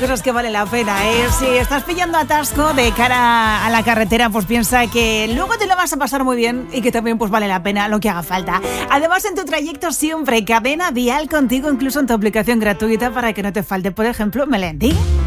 cosas que valen la pena, ¿eh? Si estás pillando atasco de cara a la carretera, pues piensa que luego te lo vas a pasar muy bien y que también pues vale la pena lo que haga falta. Además, en tu trayecto siempre Cadena Vial contigo, incluso en tu aplicación gratuita para que no te falte, por ejemplo, Melendi.